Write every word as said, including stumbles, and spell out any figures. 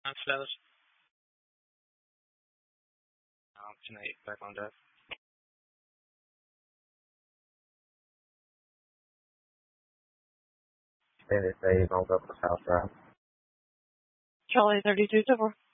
Flows. Um, tonight, back on deck. They say you don't go to the house, right? Charlie thirty-two, over.